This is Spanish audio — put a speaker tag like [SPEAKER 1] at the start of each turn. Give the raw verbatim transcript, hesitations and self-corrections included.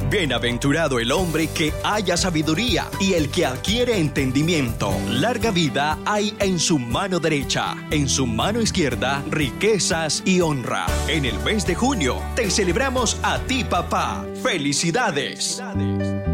[SPEAKER 1] Bienaventurado el hombre que haya sabiduría y el que adquiere entendimiento. Larga vida hay en su mano derecha, en su mano izquierda riquezas y honra. En el mes de junio te celebramos a ti, papá. ¡Felicidades! ¡Felicidades!